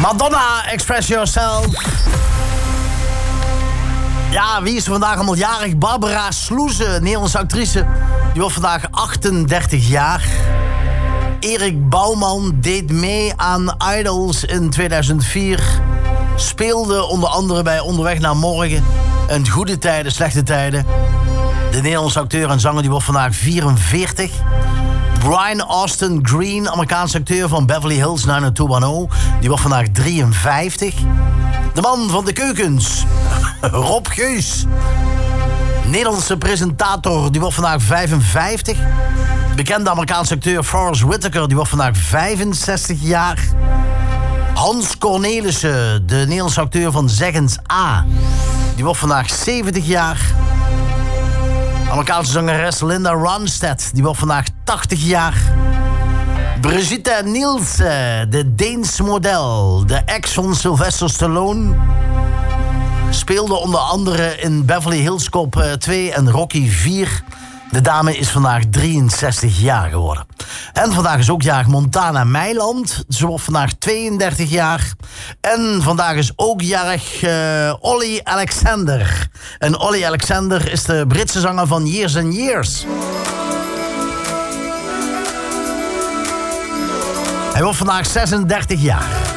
Madonna, Express Yourself. Ja, wie is er vandaag allemaal jarig? Barbara Sloeze, Nederlandse actrice. Die wordt vandaag 38 jaar. Erik Bouwman deed mee aan Idols in 2004. Speelde onder andere bij Onderweg naar Morgen. En Goede Tijden, Slechte Tijden. De Nederlandse acteur en zanger die wordt vandaag 44. Brian Austin Green, Amerikaanse acteur van Beverly Hills 90210. Die wordt vandaag 53. De man van de keukens, Rob Geus. Nederlandse presentator, die wordt vandaag 55. Bekende Amerikaanse acteur Forrest Whitaker, die wordt vandaag 65 jaar. Hans Cornelissen, de Nederlandse acteur van Zeggens A. Die wordt vandaag 70 jaar. Amerikaanse zangeres Linda Ronstadt, die wordt vandaag 80 jaar. Brigitte Nielsen, de Deens model, de ex van Sylvester Stallone. Speelde onder andere in Beverly Hills Cop 2 en Rocky 4. De dame is vandaag 63 jaar geworden. En vandaag is ook jarig Montana Meiland. Ze wordt vandaag 32 jaar. En vandaag is ook jarig Olly Alexander. En Olly Alexander is de Britse zanger van Years and Years. Hij wordt vandaag 36 jaar.